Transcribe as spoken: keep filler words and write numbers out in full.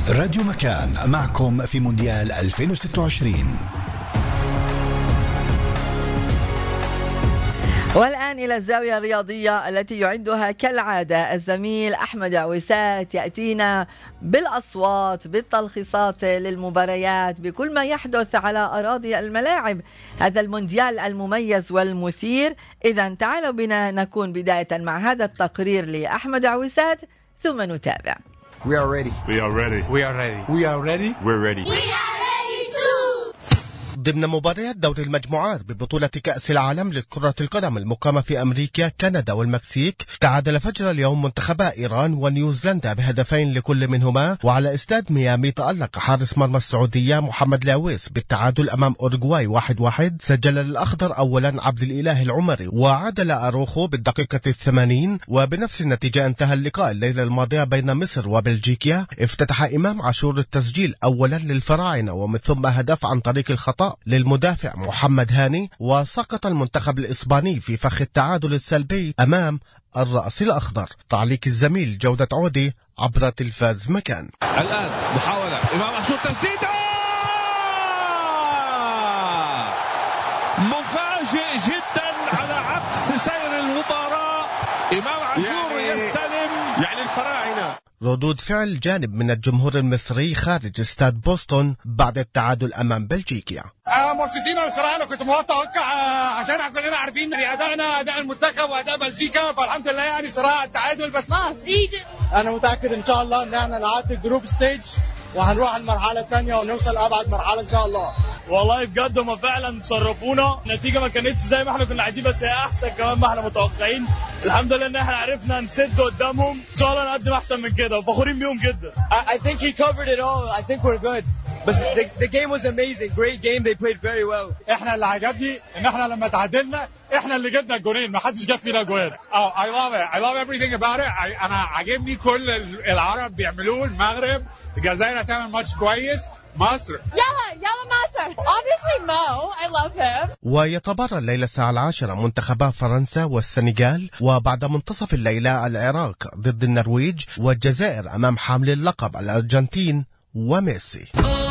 راديو مكان معكم في مونديال ألفين وستة وعشرين. والآن إلى الزاوية الرياضية التي يعدها كالعادة الزميل أحمد عويسات، يأتينا بالأصوات بالتلخيصات للمباريات بكل ما يحدث على أراضي الملاعب هذا المونديال المميز والمثير. إذن تعالوا بنا نكون بداية مع هذا التقرير لأحمد عويسات ثم نتابع. We are ready. We are ready. We are ready. We are ready. We're ready. We are ready too. ضمن مباريات دوري المجموعات ببطولة كأس العالم لكرة القدم المقامة في أمريكا، كندا والمكسيك، تعادل فجر اليوم منتخبا إيران ونيوزيلندا بهدفين لكل منهما، وعلى استاد ميامي تألق حارس مرمى السعودية محمد لاويس بالتعادل أمام أوروغواي واحد واحد. سجل الأخضر أولا عبد الإله العمري وعادل أروخو بالدقيقة الثمانين، وبنفس النتيجة انتهى اللقاء الليلة الماضية بين مصر وبلجيكا. افتتح إمام عاشور التسجيل أولا للفراعنة ومن ثم هدف عن طريق الخطأ للمدافع محمد هاني، وسقط المنتخب الإسباني في فخ التعادل السلبي أمام الرأس الأخضر. تعليق الزميل جودة عودي عبر تلفاز مكان. الآن محاولة إمام عاشور تسديدة مفاجئ جدا على عكس سير المباراة. إمام عاشور يعني يستلم يعني الفراعنة. ردود فعل جانب من الجمهور المصري خارج استاد بوسطن بعد التعادل أمام بلجيكا. آه مبسوطين بصراحة. أنا كنت متوقع عشان كلنا عارفين أدائنا أداء المنتخب وأداء بلجيكا، فالحمد لله يعني صراحة التعادل. بس أنا متأكد إن شاء الله إن احنا نعدي الجروب ستيج وهنروح المرحلة الثانية ونوصل أبعد مرحلة إن شاء الله. والله بجد هم فعلا شرفونا. النتيجة ما كانتش زي ما احنا كنا عايزين، بس هي أحسن كمان ما احنا متوقعين. الحمد لله إن احنا عرفنا نسد قدامهم. إن شاء الله نقدم أحسن من كده وفخورين بيهم جدا. I think he covered it all. I think we're good. But the, the game was amazing. Great game. They played very well. احنا اللي عجبني إن احنا لما تعادلنا احنا اللي جبنا الجولين، ما حدش جاب فينا جوان. Oh, I love it. I love everything about it. I, أنا عجبني كل العرب بيعملوه. المغرب، الجزائر هتعمل ماتش كويس. مصر يلا يلا مصر. Obviously Mo. I love him. ويتبارى الليلة الساعة العاشرة منتخبا فرنسا والسنغال، وبعد منتصف الليلة العراق ضد النرويج، والجزائر أمام حامل اللقب الأرجنتين وميسي.